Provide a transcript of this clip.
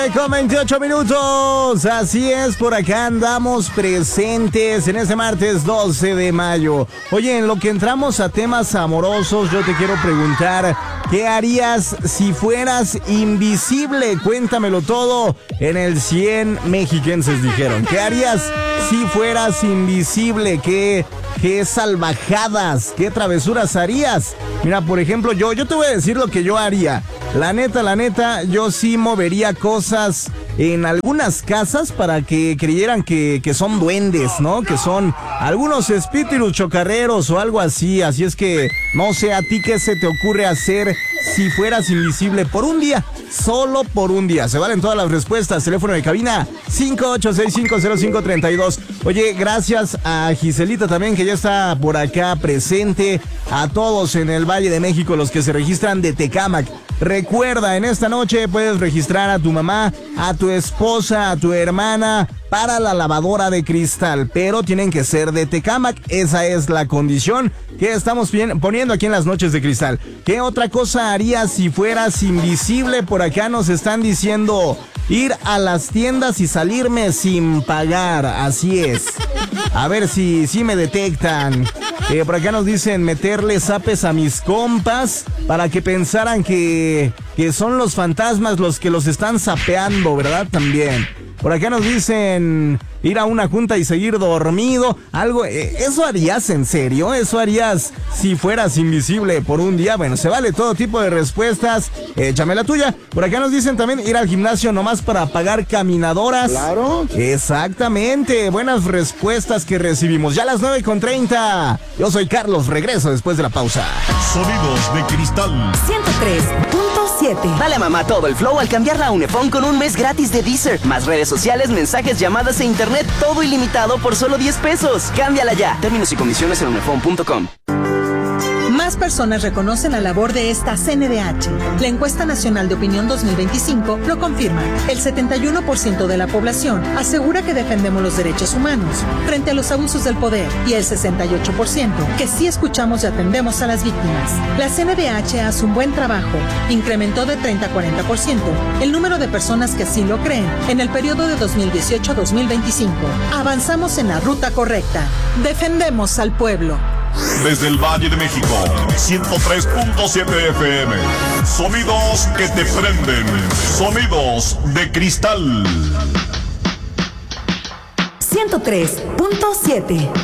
Con 28 minutos, así es, por acá andamos presentes en este martes 12 de mayo. Oye, en lo que entramos a temas amorosos, yo te quiero preguntar, ¿qué harías si fueras invisible? Cuéntamelo todo en el 100 mexiquenses dijeron. ¿Qué harías si fueras invisible? ¿Qué salvajadas, qué travesuras harías? Mira, por ejemplo, yo te voy a decir lo que yo haría. La neta, yo sí movería cosas en algunas casas para que creyeran que son duendes, ¿no? Que son algunos espíritus chocarreros o algo así. Así es que, no sé, ¿a ti qué se te ocurre hacer si fueras invisible por un día? Solo por un día. Se valen todas las respuestas. Teléfono de cabina 58650532. Oye, gracias a Giselita también, que ya está por acá presente. A todos en el Valle de México, los que se registran de Tecámac. Recuerda, en esta noche puedes registrar a tu mamá, a tu esposa, a tu hermana para la lavadora de cristal, pero tienen que ser de Tecámac. Esa es la condición que estamos poniendo aquí en las noches de cristal. ¿Qué otra cosa harías si fueras invisible? Por acá nos están diciendo ir a las tiendas y salirme sin pagar. Así es. A ver si me detectan. Por acá nos dicen meterle zapes a mis compas para que pensaran que son los fantasmas los que los están zapeando, ¿verdad? También. Por acá nos dicen ir a una junta y seguir dormido. Algo, ¿eso harías en serio? ¿Eso harías si fueras invisible por un día? Bueno, se vale todo tipo de respuestas. Échame la tuya. Por acá nos dicen también ir al gimnasio nomás para pagar caminadoras. Claro. Exactamente. Buenas respuestas que recibimos. Ya a las 9:30. Yo soy Carlos. Regreso después de la pausa. Sonidos de cristal 103.7. Dale a mamá todo el flow al cambiarla a Unifón con un mes gratis de Deezer. Más redes sociales, mensajes, llamadas e internet, todo ilimitado por solo 10 pesos. Cámbiala ya. Términos y condiciones en unifón.com. Más personas reconocen la labor de esta CNDH. La encuesta nacional de opinión 2025 lo confirma. El 71% de la población asegura que defendemos los derechos humanos frente a los abusos del poder y el 68% que sí escuchamos y atendemos a las víctimas. La CNDH hace un buen trabajo. Incrementó de 30 a 40% el número de personas que así lo creen en el periodo de 2018 a 2025. Avanzamos en la ruta correcta. Defendemos al pueblo. Desde el Valle de México, 103.7 FM. Sonidos que te prenden. Sonidos de cristal. 103.7.